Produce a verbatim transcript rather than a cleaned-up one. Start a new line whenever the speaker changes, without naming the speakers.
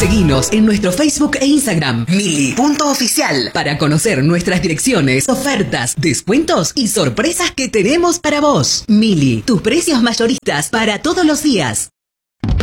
Seguinos en nuestro Facebook e Instagram, mili punto oficial, para conocer nuestras direcciones, ofertas, descuentos y sorpresas que tenemos para vos. Mili, tus precios mayoristas para todos los días.